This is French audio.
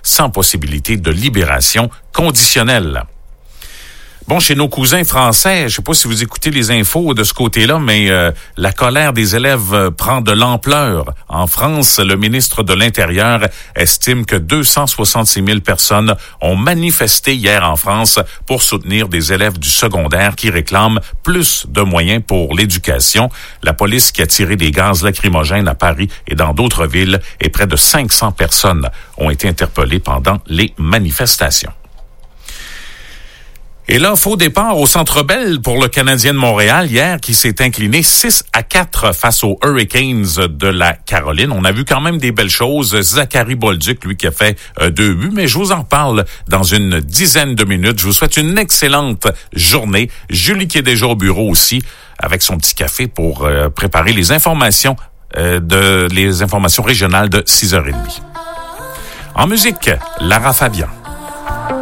sans possibilité de libération conditionnelle. Bon, chez nos cousins français, je sais pas si vous écoutez les infos de ce côté-là, mais la colère des élèves prend de l'ampleur. En France, le ministre de l'Intérieur estime que 266 000 personnes ont manifesté hier en France pour soutenir des élèves du secondaire qui réclament plus de moyens pour l'éducation. La police qui a tiré des gaz lacrymogènes à Paris et dans d'autres villes et près de 500 personnes ont été interpellées pendant les manifestations. Et là, faux départ au Centre Bell pour le Canadien de Montréal hier qui s'est incliné 6-4 face aux Hurricanes de la Caroline. On a vu quand même des belles choses. Zachary Bolduc, lui, qui a fait 2 buts, mais je vous en parle dans une dizaine de minutes. Je vous souhaite une excellente journée. Julie qui est déjà au bureau aussi avec son petit café pour préparer les informations régionales de 6h30. En musique, Lara Fabian.